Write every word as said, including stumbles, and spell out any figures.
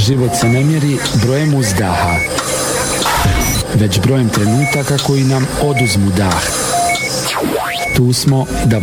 Život se ne mjeri brojem uzdaha, već brojem trenutaka koji nam oduzmu dah. Tu smo da